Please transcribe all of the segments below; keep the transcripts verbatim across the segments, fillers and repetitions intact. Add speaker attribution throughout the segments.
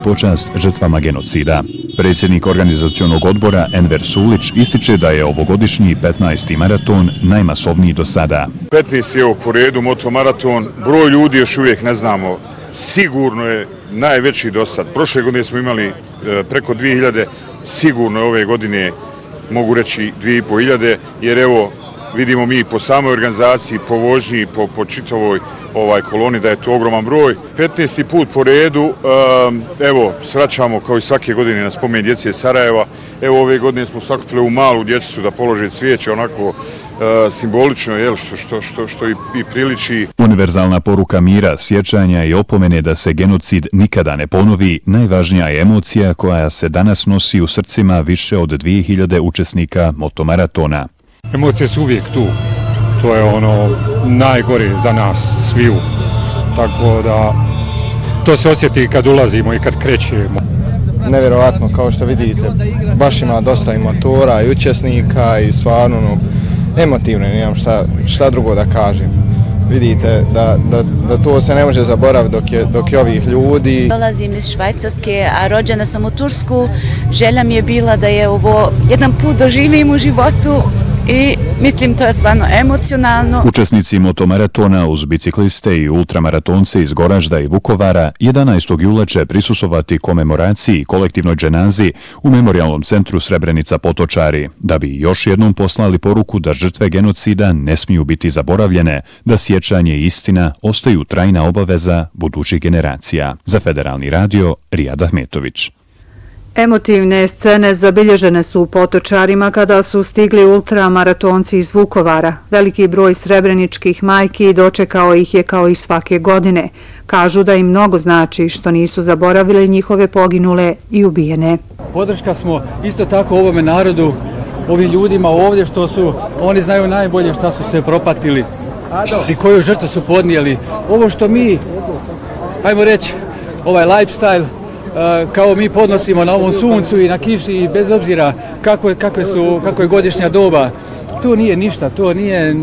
Speaker 1: počast žrtvama genocida. Predsjednik organizacionog odbora Enver Sulić ističe da je ovogodišnji petnaesti maraton najmasovniji do sada.
Speaker 2: petnaesti je po redu motomaraton, broj ljudi još uvijek ne znamo, sigurno je najveći do sad. Prošle godine smo imali preko dvije hiljade, sigurno je ove godine mogu reći dvije i po hiljade, jer evo vidimo mi po samoj organizaciji, po vožnji, po, po čitavoj ovaj koloni da je to ogroman broj. petnaesti put po redu, um, evo, sraćamo kao i svake godine na spomen djece Sarajeva. Evo, ove godine smo sakupili u malu dječicu da polože cvijeće, onako uh, simbolično, jel, što, što, što, što i, i priliči.
Speaker 1: Univerzalna poruka mira, sjećanja i opomene da se genocid nikada ne ponovi, najvažnija je emocija koja se danas nosi u srcima više od dvije hiljade učesnika motomaratona.
Speaker 3: Emocije su uvijek tu. To je ono najgore za nas sviju. Tako da to se osjeti kad ulazimo i kad krećemo.
Speaker 4: Nevjerovatno, kao što vidite, baš ima dosta i motora i učesnika i stvarno ono, emotivno, nemam šta, šta drugo da kažem. Vidite da, da, da to se ne može zaboraviti dok je, dok je ovih ljudi.
Speaker 5: Dolazim iz Švajcarske, a rođena sam u Tursku. Želja mi je bila da je ovo jedan put doživim u životu. I mislim to je stvarno emocionalno.
Speaker 1: Učesnici motomaratona uz bicikliste i ultramaratonce iz Goražda i Vukovara jedanaestog jula će prisustvovati komemoraciji i kolektivnoj dženazi u Memorijalnom centru Srebrenica Potočari, da bi još jednom poslali poruku da žrtve genocida ne smiju biti zaboravljene, da sjećanje i istina ostaju trajna obaveza budućih generacija. Za Federalni radio, Rijad Ahmetović.
Speaker 6: Emotivne scene zabilježene su u Potočarima kada su stigli ultramaratonci iz Vukovara. Veliki broj srebreničkih majki dočekao ih je kao i svake godine. Kažu da im mnogo znači što nisu zaboravili njihove poginule i ubijene.
Speaker 7: Podrška smo isto tako ovome narodu, ovim ljudima ovdje što su, oni znaju najbolje šta su se propatili i koju žrtvu su podnijeli. Ovo što mi, ajmo reći, ovaj lifestyle, kao mi podnosimo na ovom suncu i na kiši i bez obzira kako je, kako su, kako je godišnja doba, to nije ništa, to nije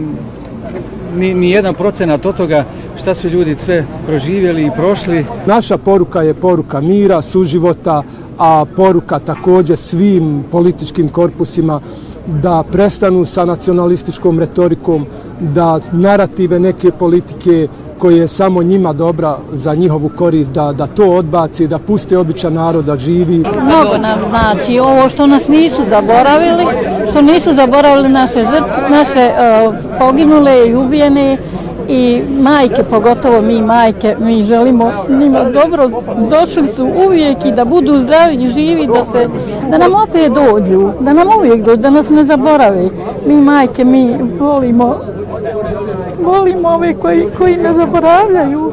Speaker 7: ni, ni jedan procenat od toga šta su ljudi sve proživjeli i prošli.
Speaker 8: Naša poruka je poruka mira, suživota, a poruka također svim političkim korpusima da prestanu sa nacionalističkom retorikom, da narative neke politike koje je samo njima dobra za njihovu korist, da, da to odbaci, da puste običan narod da živi.
Speaker 9: Mnogo nam znači ovo što nas nisu zaboravili, što nisu zaboravili naše žrtve, naše uh, poginule i ubijene i majke, pogotovo mi majke, mi želimo njima dobro, došli su uvijek i da budu zdravi i živi, da, se, da nam opet dođu, da nam uvijek dođu, da nas ne zaborave. Mi majke, mi volimo volimo ove koji, koji ne zaboravljaju.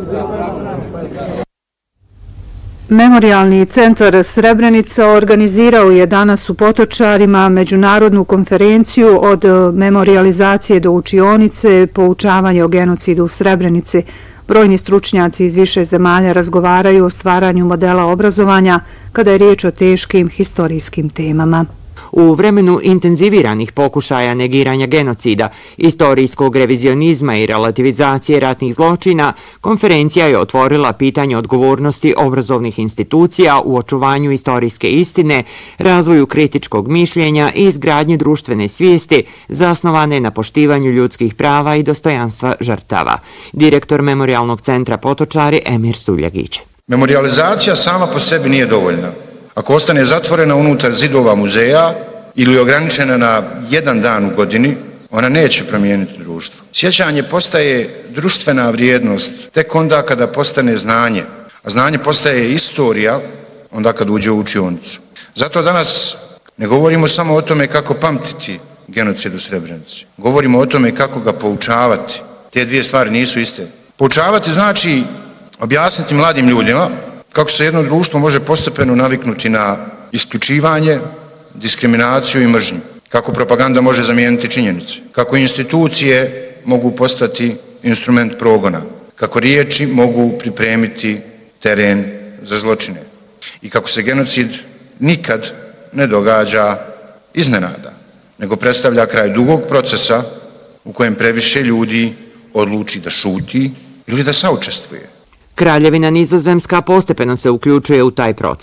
Speaker 6: Memorijalni centar Srebrenica organizirao je danas u Potočarima međunarodnu konferenciju od memorijalizacije do učionice, poučavanje o genocidu u Srebrenici. Brojni stručnjaci iz više zemalja razgovaraju o stvaranju modela obrazovanja kada je riječ o teškim historijskim temama.
Speaker 10: U vremenu intenziviranih pokušaja negiranja genocida, istorijskog revizionizma i relativizacije ratnih zločina, konferencija je otvorila pitanje odgovornosti obrazovnih institucija u očuvanju istorijske istine, razvoju kritičkog mišljenja i izgradnji društvene svijesti zasnovane na poštivanju ljudskih prava i dostojanstva žrtava. Direktor Memorijalnog centra Potočari Emir Suljagić.
Speaker 11: Memorijalizacija sama po sebi nije dovoljna. Ako ostane zatvorena unutar zidova muzeja ili ograničena na jedan dan u godini, ona neće promijeniti društvo. Sjećanje postaje društvena vrijednost tek onda kada postane znanje, a znanje postaje istorija onda kad uđe u učionicu. Zato danas ne govorimo samo o tome kako pamtiti genocid u Srebrenici. Govorimo o tome kako ga poučavati. Te dvije stvari nisu iste. Poučavati znači objasniti mladim ljudima kako se jedno društvo može postepeno naviknuti na isključivanje, diskriminaciju i mržnju. Kako propaganda može zamijeniti činjenice. Kako institucije mogu postati instrument progona. Kako riječi mogu pripremiti teren za zločine. I kako se genocid nikad ne događa iznenada, nego predstavlja kraj dugog procesa u kojem previše ljudi odluči da šuti ili da saučestvuje.
Speaker 10: Kraljevina Nizozemska postepeno se uključuje u taj proces.